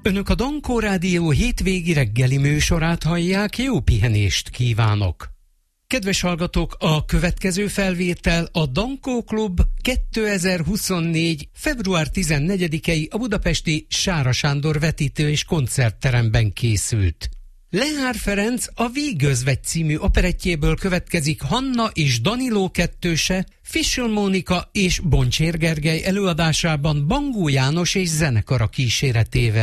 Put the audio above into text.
Önök a Dankó Rádió hétvégi reggeli műsorát hallják, jó pihenést kívánok! Kedves hallgatók, a következő felvétel a Dankó Klub 2024. február 14-i a budapesti Sára Sándor vetítő- és koncertteremben készült. Lehár Ferenc a Vígözvegy című operettjéből következik Hanna és Daniló kettőse, Fischl Mónika és Boncsér Gergely előadásában Bangó János és zenekara kíséretével.